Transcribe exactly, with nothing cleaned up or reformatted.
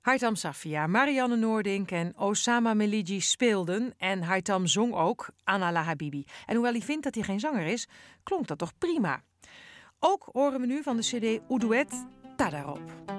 Haitham Safia, Marianne Noordink en Osama Meligi speelden. En Haitham zong ook Anna La Habibi. En hoewel hij vindt dat hij geen zanger is, klonk dat toch prima. Ook horen we nu van de cd Oudouet Tadarop.